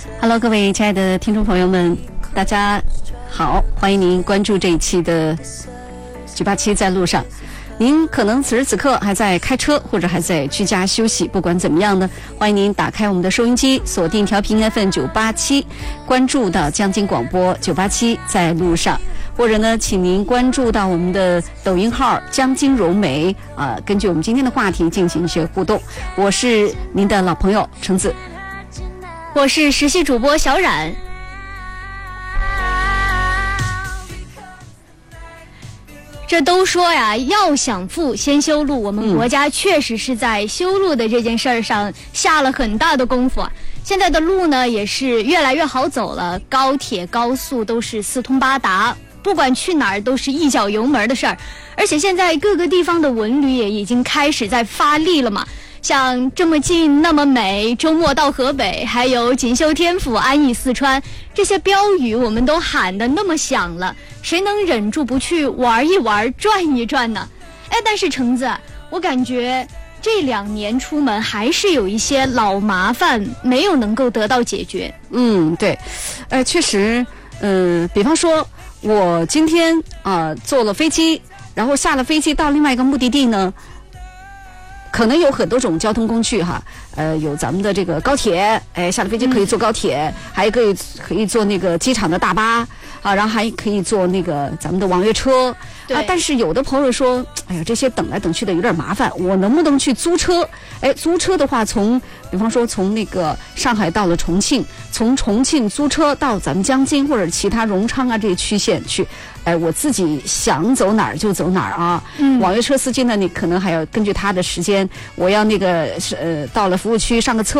Hello， 各位亲爱的听众朋友们，大家好，欢迎您关注这一期的987在路上。您可能此时此刻还在开车，或者还在居家休息，不管怎么样呢，欢迎您打开我们的收音机，锁定调频 FM987，关注到江津广播987在路上，或者呢，请您关注到我们的抖音号江津柔梅根据我们今天的话题进行一些互动。我是您的老朋友橙子， 我是实习主播小冉。这都说呀，要想富先修路，我们国家确实是在修路的这件事儿上下了很大的功夫啊。现在的路呢也是越来越好走了，高铁高速都是四通八达，不管去哪儿都是一脚油门的事儿。而且现在各个地方的文旅也已经开始在发力了嘛，像这么近那么美，周末到河北，还有锦绣天府，安逸四川，这些标语我们都喊得那么响了，谁能忍住不去玩一玩转一转呢？但是橙子，我感觉这2年出门还是有一些老麻烦没有能够得到解决。 对，确实，比方说我今天坐了飞机，然后下了飞机到另外一个目的地呢，可能有很多种交通工具哈，有咱们的这个高铁，下了飞机可以坐高铁，还可以坐那个机场的大巴啊，然后还可以坐那个咱们的网约车啊。但是有的朋友说，哎呀，这些等来等去的有点麻烦，我能不能去租车？租车的话，比方说从那个上海到了重庆，从重庆租车到咱们江津或者其他荣昌啊这些区县去。我自己想走哪儿就走哪儿啊。网约车司机呢，你可能还要根据他的时间，我要那个到了服务区上个厕